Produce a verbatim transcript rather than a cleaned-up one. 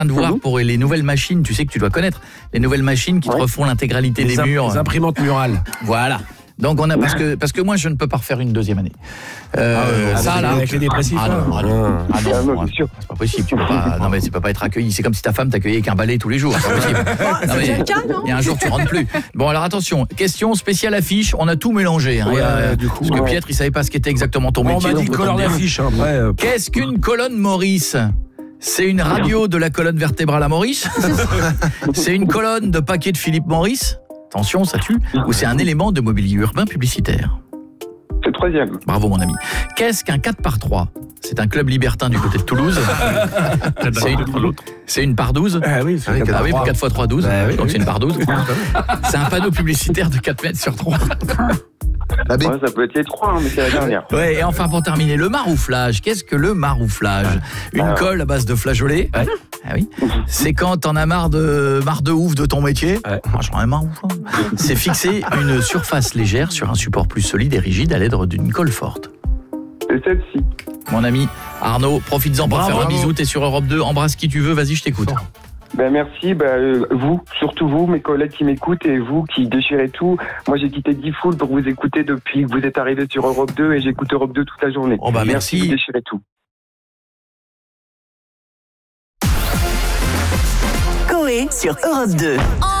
de voir pour les nouvelles machines, tu sais que tu dois connaître, les nouvelles machines qui te Ouais. refont l'intégralité Les des imp- murs. les imprimantes murales. Voilà. Donc on a parce que parce que moi je ne peux pas refaire une deuxième année. Euh, Ah ouais, ça avec- là avec les dépressifs, Ah non, là. ah non, ah non, Ah non, ouais, c'est sûr. c'est pas possible. Tu peux pas. Non mais c'est peut pas être accueilli. C'est comme si ta femme t'accueillait avec un balai tous les jours. C'est pas possible. Non, mais déjà le cas, non il y a un jour tu rentres plus. Bon alors attention, question spéciale affiche. On a tout mélangé. Hein. Ouais, Il y a- ouais, du coup, parce que ouais. Pietre il savait pas ce qu'était exactement ton Bon, on métier. m'a dit donc couleur autant te dire. d'affiche. hein, Après, euh, Qu'est-ce qu'une colonne Maurice ? C'est une radio de la colonne vertébrale à Maurice ? C'est une colonne de paquet de Philippe Maurice ? Attention, ça tue. Ou c'est un élément de mobilier urbain publicitaire ? C'est le troisième. Bravo mon ami. Qu'est-ce qu'un quatre par trois ? C'est un club libertin du côté de Toulouse. C'est une, c'est une par douze. Ah oui, c'est Ah oui, quatre pour par quatre fois trois, douze. Bah oui, Donc oui. c'est une par douze. C'est un panneau publicitaire de quatre mètres sur trois. La B. Ouais, ça peut être les trois, hein, mais c'est la dernière. Ouais, et enfin pour terminer, le marouflage. Qu'est-ce que le marouflage ? Une Ah. colle à base de flageolet. Ouais. Ah oui. C'est quand t'en as marre de marre de ouf de ton métier. Ouais. Moi, j'en ai marre ouf. hein. C'est fixer une surface légère sur un support plus solide et rigide à l'aide d'une colle forte. C'est celle-ci. Mon ami Arnaud, profites-en pour Bravo, faire un bravo. bisou. T'es sur Europe deux. Embrasse qui tu veux. Vas-y, je t'écoute. Ben merci, ben, euh, vous, surtout vous, mes collègues qui m'écoutent et vous qui déchirez tout. Moi j'ai quitté Diffoul pour vous écouter depuis que vous êtes arrivé sur Europe deux et j'écoute Europe deux toute la journée. Oh bah merci. Vous déchirez tout. Coé sur Europe deux.